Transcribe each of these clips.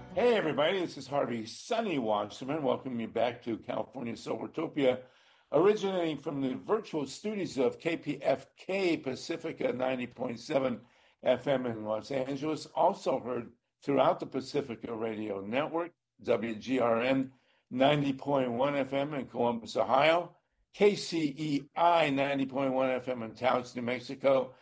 Hey everybody, this is Harvey Sunny Wasserman. Welcome you back to California Solartopia, originating from the virtual studios of KPFK Pacifica 90.7 FM in Los Angeles, also heard throughout the Pacifica Radio Network, WGRN 90.1 FM in Columbus, Ohio, KCEI 90.1 FM in Taos, New Mexico,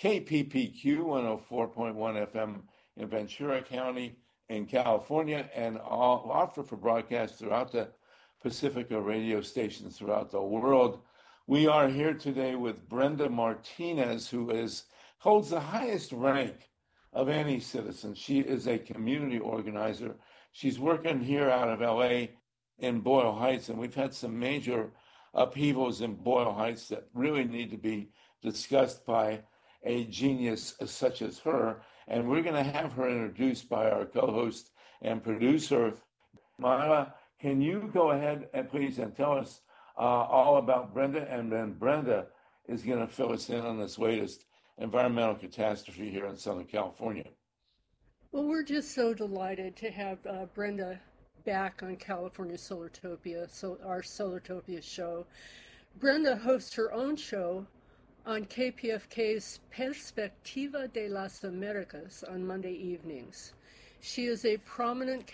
KPPQ 104.1 FM in Ventura County, in California, and all offer for broadcast throughout the Pacifica radio stations throughout the world. We are here today with Brenda Martinez, who holds the highest rank of any citizen. She is a community organizer. She's working here out of LA in Boyle Heights, and we've had some major upheavals in Boyle Heights that really need to be discussed by a genius such as her. And we're going to have her introduced by our co-host and producer, Myla. Can you go ahead and please and tell us all about Brenda? And then Brenda is going to fill us in on this latest environmental catastrophe here in Southern California. Well, we're just so delighted to have Brenda back on California Solartopia, so our Solartopia show. Brenda hosts her own show on KPFK's Perspectiva de las Americas on Monday evenings. She is a prominent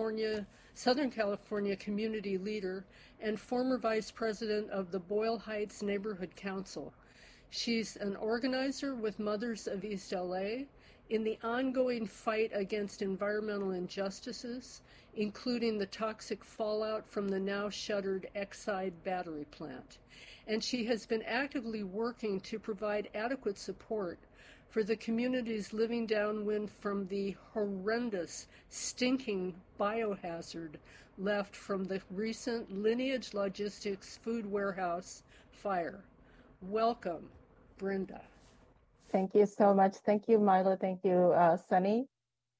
Southern California community leader and former vice president of the Boyle Heights Neighborhood Council. She's an organizer with Mothers of East LA in the ongoing fight against environmental injustices, including the toxic fallout from the now shuttered Exide battery plant. And she has been actively working to provide adequate support for the communities living downwind from the horrendous, stinking biohazard left from the recent Lineage Logistics food warehouse fire. Welcome, Brenda. Thank you so much. Thank you, Milo. Thank you, Sunny.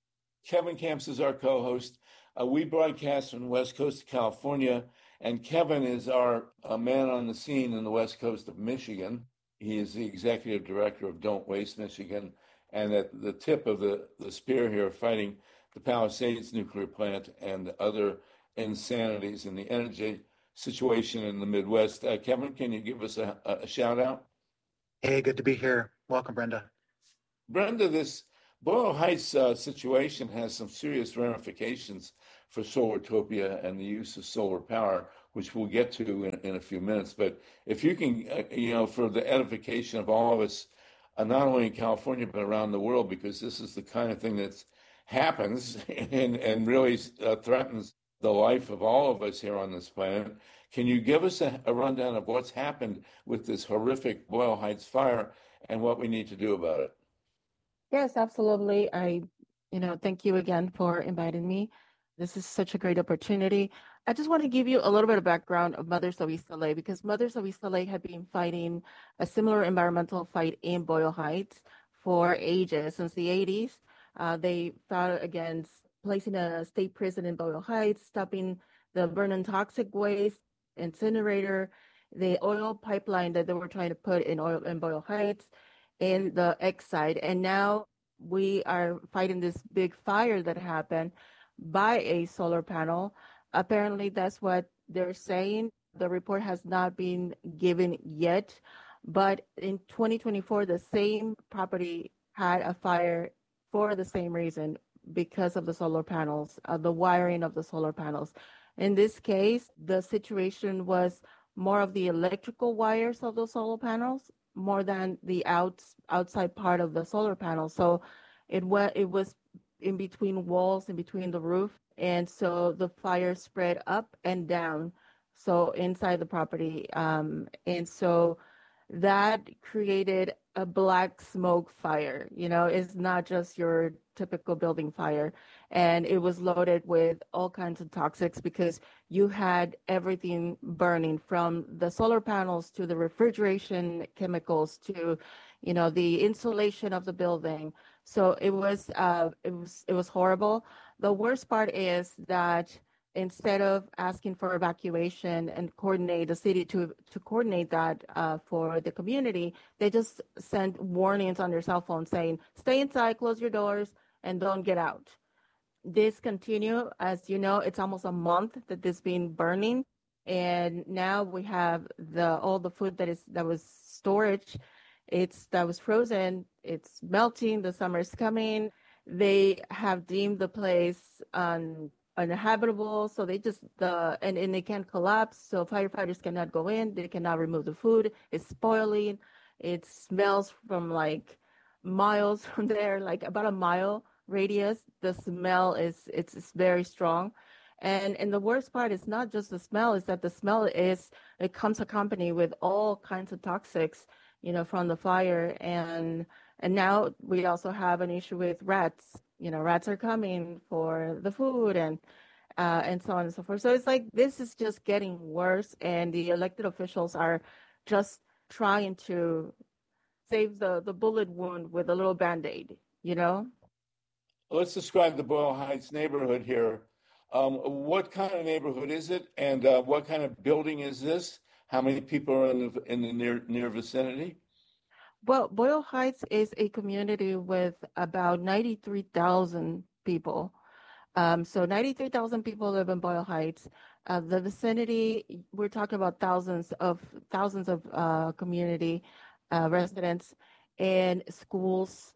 Kevin Camps is our co-host. We broadcast from the West Coast of California, and Kevin is our man on the scene in the West Coast of Michigan. He is the executive director of Don't Waste Michigan, and at the tip of the spear here fighting the Palisades nuclear plant and other insanities in the energy situation in the Midwest. Kevin, can you give us a shout out? Hey, good to be here. Welcome, Brenda. Brenda, this Boyle Heights situation has some serious ramifications for Solartopia and the use of solar power, which we'll get to in a few minutes. But if you can, for the edification of all of us, not only in California, but around the world, because this is the kind of thing that happens and really threatens the life of all of us here on this planet. Can you give us a rundown of what's happened with this horrific Boyle Heights fire and what we need to do about it? Yes, absolutely. Thank you again for inviting me. This is such a great opportunity. I just want to give you a little bit of background of Mothers of East LA, because Mothers of East LA had been fighting a similar environmental fight in Boyle Heights for ages, since the 80s. They fought against placing a state prison in Boyle Heights, stopping the burning toxic waste, incinerator, the oil pipeline that they were trying to put in Boyle Heights, in the Exide. And now we are fighting this big fire that happened by a solar panel. Apparently, that's what they're saying. The report has not been given yet, but in 2024, the same property had a fire for the same reason, because of the solar panels, the wiring of the solar panels. In this case, the situation was more of the electrical wires of the solar panels more than the outside part of the solar panel. So it was in between walls, in between the roof. And so the fire spread up and down, so inside the property. And so that created a black smoke fire. It's not just your typical building fire. And it was loaded with all kinds of toxics, because you had everything burning, from the solar panels to the refrigeration chemicals to, the insulation of the building. So it was horrible. The worst part is that instead of asking for evacuation and coordinate the city to coordinate that for the community, they just sent warnings on their cell phone saying, stay inside, close your doors, and don't get out. this continue. As you know, it's almost a month that this been burning, and now we have the all the food that was storage, that was frozen. It's melting. The summer is coming. They have deemed the place uninhabitable, so they just and they can't collapse. So firefighters cannot go in. They cannot remove the food. It's spoiling. It smells from like miles from there, like about a mile radius. The smell it's very strong. And the worst part is not just the smell, is that the smell it comes accompanied with all kinds of toxics, from the fire. And now we also have an issue with rats. Rats are coming for the food and so on and so forth. So it's like this is just getting worse, and the elected officials are just trying to save the bullet wound with a little band-aid. Let's describe the Boyle Heights neighborhood here. What kind of neighborhood is it, and what kind of building is this? How many people are in the near vicinity? Well, Boyle Heights is a community with about 93,000 people. So 93,000 people live in Boyle Heights. The vicinity, we're talking about thousands of community residents and schools.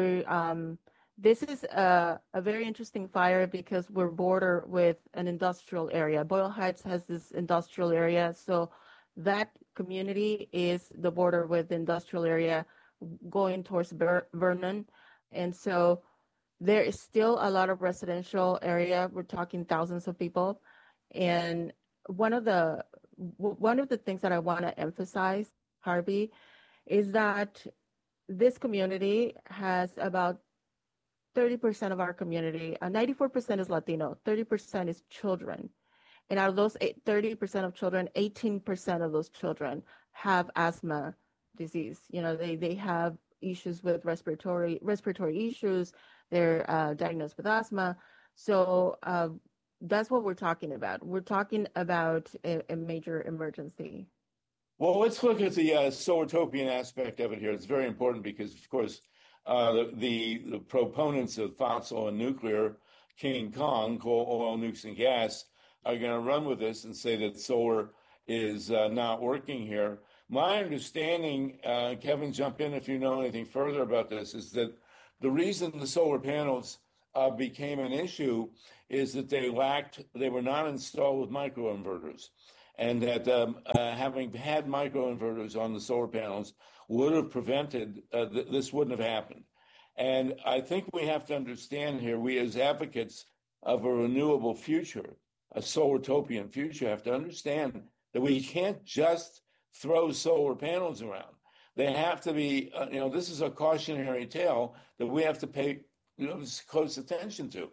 This is a very interesting fire because we're border with an industrial area. Boyle Heights has this industrial area, so that community is the border with the industrial area going towards Vernon. And so there is still a lot of residential area. We're talking thousands of people. And one of the things that I want to emphasize, Harvey, is that this community has about 30% of our community, 94% is Latino, 30% is children. And out of those 30% of children, 18% of those children have asthma disease. They have issues with respiratory issues. They're diagnosed with asthma. So that's what we're talking about. We're talking about a major emergency. Well, let's look at the Solartopian aspect of it here. It's very important because, of course, the proponents of fossil and nuclear, King Kong, coal, oil, nukes, and gas, are going to run with this and say that solar is not working here. My understanding, Kevin, jump in if you know anything further about this, is that the reason the solar panels became an issue is that they were not installed with microinverters, and that having had microinverters on the solar panels would have prevented this wouldn't have happened. And I think we have to understand here, we as advocates of a renewable future, a solartopian future, have to understand that we can't just throw solar panels around. They have to be, this is a cautionary tale that we have to pay close attention to.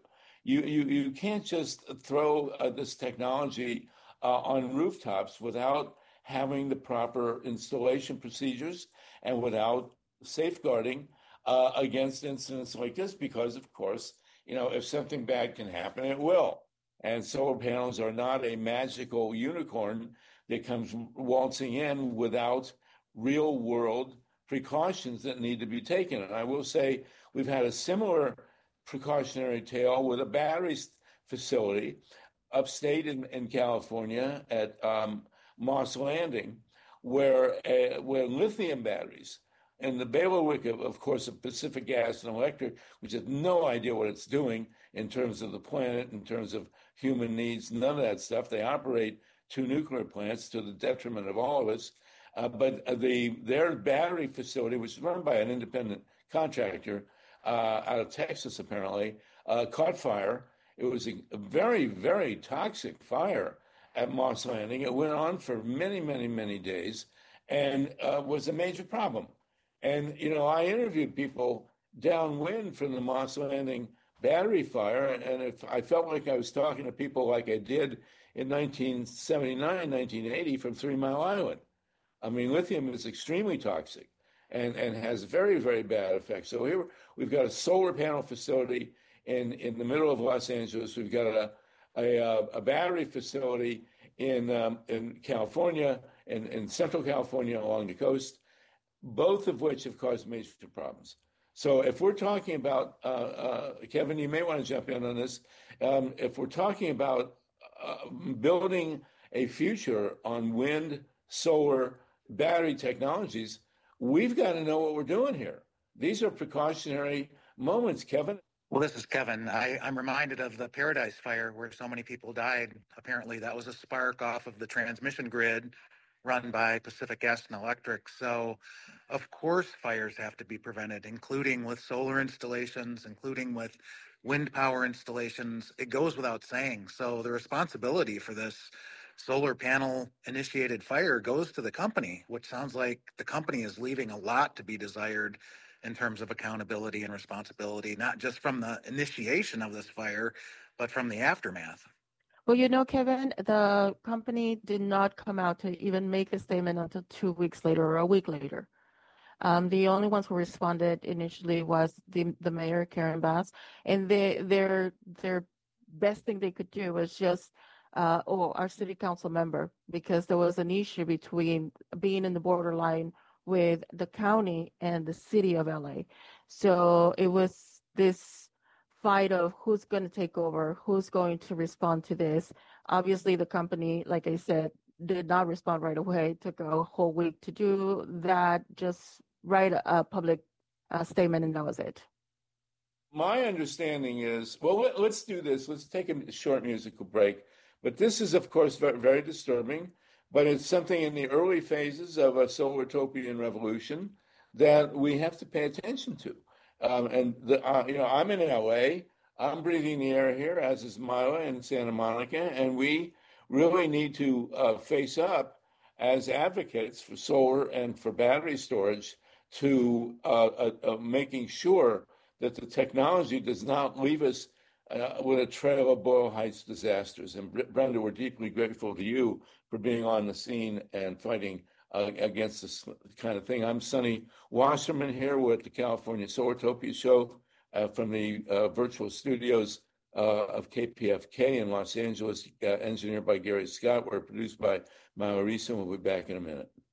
You can't just throw this technology on rooftops without having the proper installation procedures and without safeguarding against incidents like this, because, of course, if something bad can happen, it will. And solar panels are not a magical unicorn that comes waltzing in without real world precautions that need to be taken. And I will say we've had a similar precautionary tale with a battery facility upstate in California at Moss Landing, where lithium batteries and the bailiwick of course, of Pacific Gas and Electric, which has no idea what it's doing in terms of the planet, in terms of human needs, none of that stuff. They operate 2 nuclear plants to the detriment of all of us. But their battery facility, which is run by an independent contractor out of Texas, apparently, caught fire. It was a very, very toxic fire at Moss Landing. It went on for many, many, many days and was a major problem. And, I interviewed people downwind from the Moss Landing battery fire, and if I felt like I was talking to people like I did in 1979, 1980 from 3 Mile Island. I mean, lithium is extremely toxic and has very, very bad effects. So here we've got a solar panel facility in the middle of Los Angeles. We've got a battery facility in California, in Central California along the coast, both of which have caused major problems. So if we're talking about, Kevin, you may want to jump in on this. If we're talking about building a future on wind, solar, battery technologies, we've got to know what we're doing here. These are precautionary moments, Kevin. Well, this is Kevin. I'm reminded of the Paradise Fire where so many people died. Apparently, that was a spark off of the transmission grid run by Pacific Gas and Electric. So, of course, fires have to be prevented, including with solar installations, including with wind power installations. It goes without saying. So, the responsibility for this solar panel initiated fire goes to the company, which sounds like the company is leaving a lot to be desired in terms of accountability and responsibility, not just from the initiation of this fire, but from the aftermath. Well, Kevin, the company did not come out to even make a statement until 2 weeks later or a week later. The only ones who responded initially was the mayor, Karen Bass, and their best thing they could do was just our city council member, because there was an issue between being in the borderline with the county and the city of LA. So it was this fight of who's going to take over, who's going to respond to this. Obviously, the company, like I said, did not respond right away. It took a whole week to do that, just write a public statement, and that was it. My understanding is, well, let's do this. Let's take a short musical break. But this is, of course, very, very disturbing. But it's something in the early phases of a solar utopian revolution that we have to pay attention to. I'm in LA. I'm breathing the air here, as is Mila in Santa Monica, and we really need to face up as advocates for solar and for battery storage to making sure that the technology does not leave us with a trail of Boyle Heights disasters. And Brenda, we're deeply grateful to you for being on the scene and fighting against this kind of thing. I'm Sonny Wasserman here with the California Solartopia Show from the virtual studios of KPFK in Los Angeles, engineered by Gary Scott. We're produced by Maya Risa, and we'll be back in a minute.